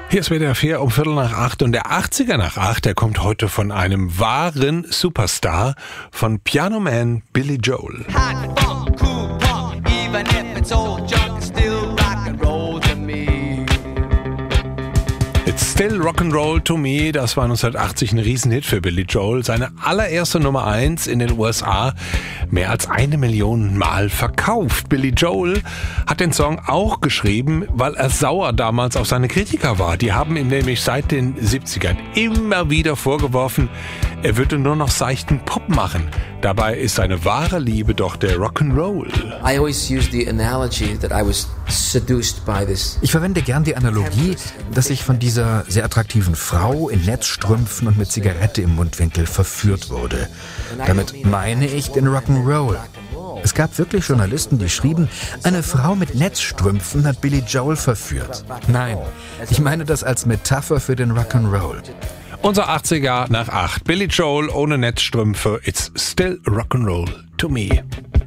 Hier ist WDR 4 um 7:45 und der 80er nach 8, der kommt heute von einem wahren Superstar, von Pianoman Billy Joel. Hot, funk, cool, punk, even if it's old junk, it's still rock and roll to me. It's Still Rock'n'Roll to Me, das war 1980 ein Riesenhit für Billy Joel. Seine allererste Nummer 1 in den USA, mehr als 1 Million Mal verkauft. Billy Joel hat den Song auch geschrieben, weil er sauer damals auf seine Kritiker war. Die haben ihm nämlich seit den 70ern immer wieder vorgeworfen, er würde nur noch seichten Pop machen. Dabei ist seine wahre Liebe doch der Rock'n'Roll. I always use the analogy that I was seduced by this. Ich verwende gern die Analogie, dass ich von dieser sehr attraktiven Frau in Netzstrümpfen und mit Zigarette im Mundwinkel verführt wurde. Damit meine ich den Rock'n'Roll. Es gab wirklich Journalisten, die schrieben, eine Frau mit Netzstrümpfen hat Billy Joel verführt. Nein, ich meine das als Metapher für den Rock'n'Roll. Unser 80er nach 8. Billy Joel ohne Netzstrümpfe. It's still rock'n'roll to me.